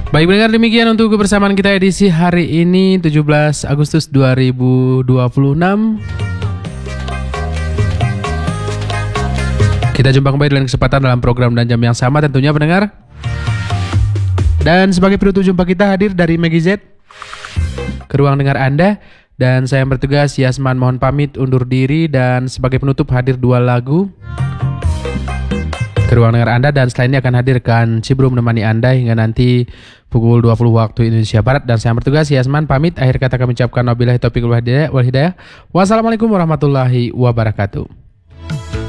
Baik pendengar, demikian untuk kebersamaan kita edisi hari ini 17 Agustus 2026. Kita jumpa kembali dengan kesempatan dalam program dan jam yang sama tentunya pendengar. Dan sebagai penutup jumpa kita hadir dari Megi Z ke ruang dengar Anda. Dan saya yang bertugas Yasman mohon pamit undur diri, dan sebagai penutup hadir 2 lagu ke ruang dengar Anda, dan setelah ini akan hadirkan Cibru menemani Anda hingga nanti pukul 20 waktu Indonesia Barat. Dan saya yang bertugas Yasman pamit, akhir kata kami ucapkan wabillahi taufiq wal hidayah. Wassalamualaikum warahmatullahi wabarakatuh.